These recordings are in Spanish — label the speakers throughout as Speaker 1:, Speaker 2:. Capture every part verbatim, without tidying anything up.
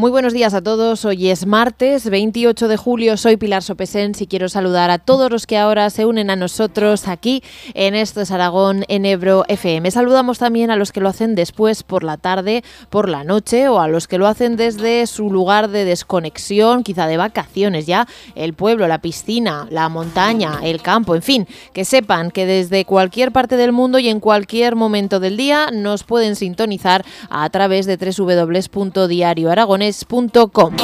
Speaker 1: Muy buenos días a todos, hoy es martes veintiocho de julio, soy Pilar Sopesens y quiero saludar a todos los que ahora se unen a nosotros aquí en Esto es Aragón en Ebro F M. Saludamos también a los que lo hacen después por la tarde, por la noche o a los que lo hacen desde su lugar de desconexión, quizá de vacaciones ya, el pueblo, la piscina, la montaña, el campo, en fin, que sepan que desde cualquier parte del mundo y en cualquier momento del día nos pueden sintonizar a través de doble u doble u doble u punto diario aragonés punto com.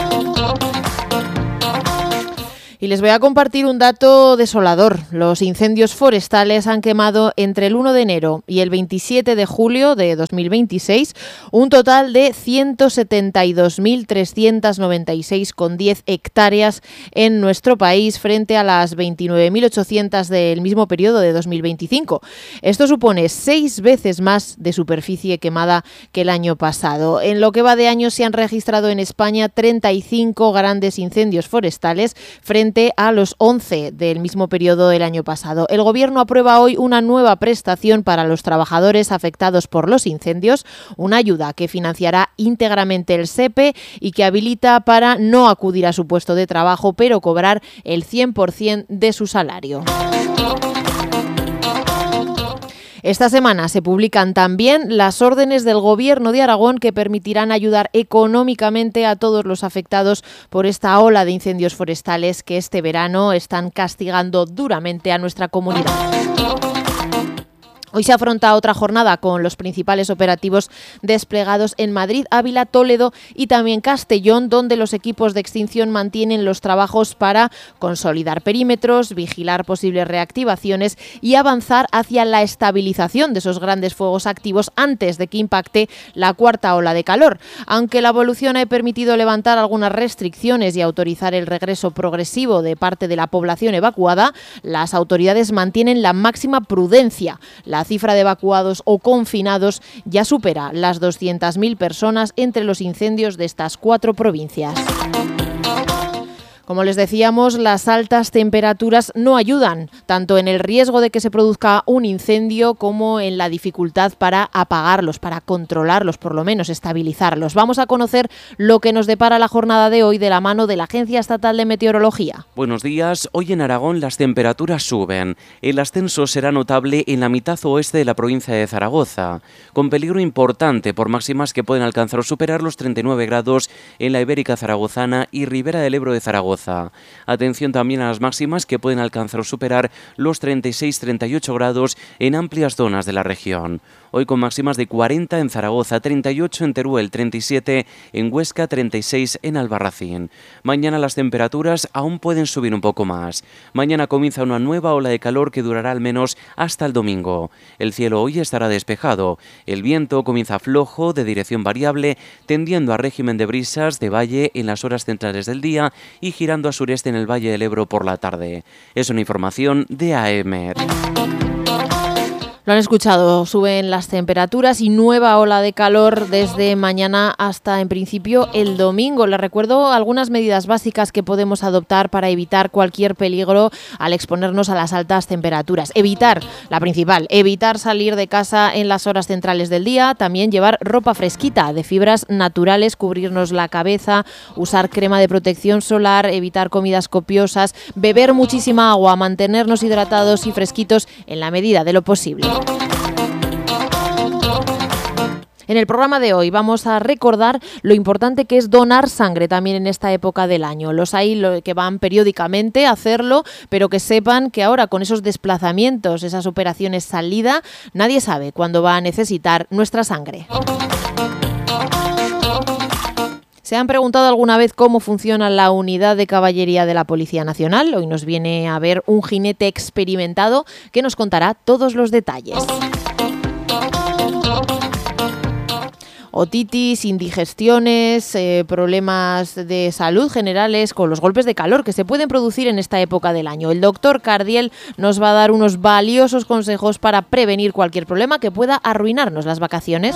Speaker 1: Y les voy a compartir un dato desolador. Los incendios forestales han quemado entre el uno de enero y el veintisiete de julio de dos mil veintiséis un total de ciento setenta y dos mil trescientos noventa y seis coma diez hectáreas en nuestro país frente a las veintinueve mil ochocientos del mismo periodo de dos mil veinticinco. Esto supone seis veces más de superficie quemada que el año pasado. En lo que va de año se han registrado en España treinta y cinco grandes incendios forestales frente a los once del mismo periodo del año pasado. El Gobierno aprueba hoy una nueva prestación para los trabajadores afectados por los incendios, una ayuda que financiará íntegramente el S E P E y que habilita para no acudir a su puesto de trabajo, pero cobrar el cien por ciento de su salario. Esta semana se publican también las órdenes del Gobierno de Aragón que permitirán ayudar económicamente a todos los afectados por esta ola de incendios forestales que este verano están castigando duramente a nuestra comunidad. Hoy se afronta otra jornada con los principales operativos desplegados en Madrid, Ávila, Toledo y también Castellón, donde los equipos de extinción mantienen los trabajos para consolidar perímetros, vigilar posibles reactivaciones y avanzar hacia la estabilización de esos grandes fuegos activos antes de que impacte la cuarta ola de calor. Aunque la evolución ha permitido levantar algunas restricciones y autorizar el regreso progresivo de parte de la población evacuada, las autoridades mantienen la máxima prudencia. La cifra de evacuados o confinados ya supera las doscientas mil personas entre los incendios de estas cuatro provincias. Como les decíamos, las altas temperaturas no ayudan, tanto en el riesgo de que se produzca un incendio como en la dificultad para apagarlos, para controlarlos, por lo menos estabilizarlos. Vamos a conocer lo que nos depara la jornada de hoy de la mano de la Agencia Estatal de Meteorología.
Speaker 2: Buenos días. Hoy en Aragón las temperaturas suben. El ascenso será notable en la mitad oeste de la provincia de Zaragoza, con peligro importante por máximas que pueden alcanzar o superar los treinta y nueve grados en la Ibérica Zaragozana y Ribera del Ebro de Zaragoza. Atención también a las máximas que pueden alcanzar o superar los treinta y seis a treinta y ocho grados en amplias zonas de la región. Hoy con máximas de cuarenta en Zaragoza, treinta y ocho en Teruel, treinta y siete en Huesca, treinta y seis en Albarracín. Mañana las temperaturas aún pueden subir un poco más. Mañana comienza una nueva ola de calor que durará al menos hasta el domingo. El cielo hoy estará despejado. El viento comienza flojo, de dirección variable, tendiendo a régimen de brisas de valle en las horas centrales del día y girando a sureste en el Valle del Ebro por la tarde. Es una información de A E M E R.
Speaker 1: Lo han escuchado, suben las temperaturas y nueva ola de calor desde mañana hasta, en principio, el domingo. Les recuerdo algunas medidas básicas que podemos adoptar para evitar cualquier peligro al exponernos a las altas temperaturas. Evitar, la principal, evitar salir de casa en las horas centrales del día, también llevar ropa fresquita de fibras naturales, cubrirnos la cabeza, usar crema de protección solar, evitar comidas copiosas, beber muchísima agua, mantenernos hidratados y fresquitos en la medida de lo posible. En el programa de hoy vamos a recordar lo importante que es donar sangre también en esta época del año. Los hay que van periódicamente a hacerlo, pero que sepan que ahora con esos desplazamientos, esas operaciones salida, nadie sabe cuándo va a necesitar nuestra sangre. ¿Se han preguntado alguna vez cómo funciona la unidad de caballería de la Policía Nacional? Hoy nos viene a ver un jinete experimentado que nos contará todos los detalles. Otitis, indigestiones, eh, problemas de salud generales con los golpes de calor que se pueden producir en esta época del año. El doctor Cardiel nos va a dar unos valiosos consejos para prevenir cualquier problema que pueda arruinarnos las vacaciones.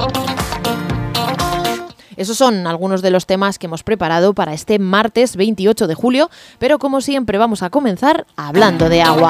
Speaker 1: Esos son algunos de los temas que hemos preparado para este martes veintiocho de julio, pero como siempre vamos a comenzar hablando de agua.